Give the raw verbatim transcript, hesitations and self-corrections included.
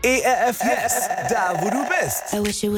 E R F Yes, da wo du bist.